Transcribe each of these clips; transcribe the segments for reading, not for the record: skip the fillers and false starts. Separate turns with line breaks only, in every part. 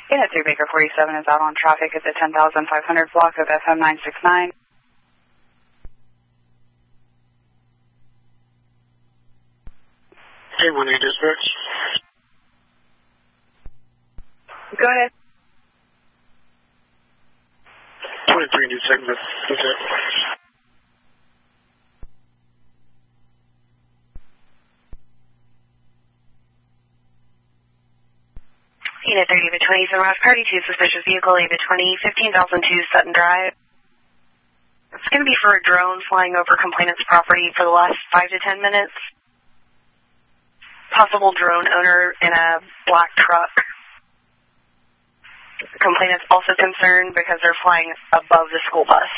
Unit 3 Baker 47 is out on traffic at the 10,500 block of FM 969.
Hey, 1-8 dispatch.
Go ahead.
23 new segment. That's it.
Unit 30 Ava 20 Sunrise Party 2 suspicious vehicle Ava 20 15,002 Sutton Drive. It's going to be for a drone flying over complainant's property for the last 5 to 10 minutes. Possible drone owner in a black truck. The complainant's also concerned because they're flying above the school bus.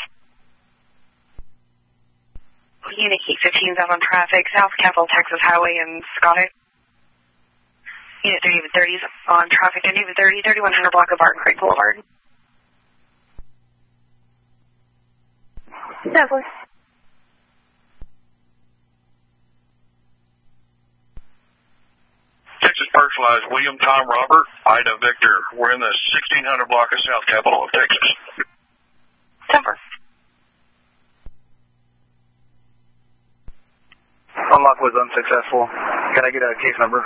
Unit 815 is out on traffic, South Capitol Texas Highway in Scottish. Unit 3 Ava 30 is on traffic at Ava 30, 3100 block of Barton Creek Boulevard.
Douglas.
Texas Personalized, William Tom Robert, Ida Victor. We're in the 1600 block of South Capitol of Texas.
Temper.
Unlock was unsuccessful. Can I get a case number?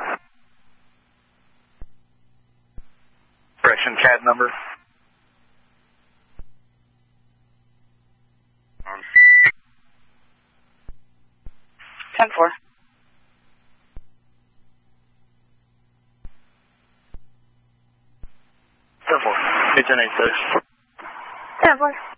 Correction, CAD number.
Ten four.
10-4. 10-8-6.
10-4.